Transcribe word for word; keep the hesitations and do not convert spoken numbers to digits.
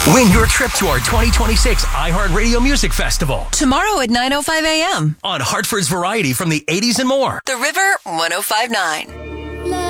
Win your trip to our twenty twenty-six iHeartRadio Music Festival. Tomorrow at nine oh five a.m. on Hartford's Variety from the eighties and more. The River one oh five point nine.